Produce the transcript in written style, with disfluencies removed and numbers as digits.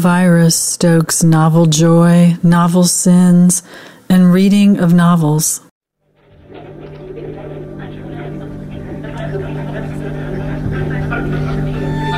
virus stokes novel joy, novel sins, and reading of novels.